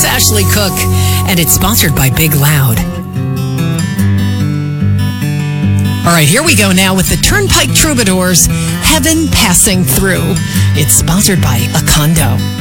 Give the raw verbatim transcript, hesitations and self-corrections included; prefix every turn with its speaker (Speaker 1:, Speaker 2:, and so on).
Speaker 1: Ashley Cook, and it's sponsored by Big Loud. All right, here we go now with the Turnpike Troubadours, Heaven Passing Through. It's sponsored by Acondo.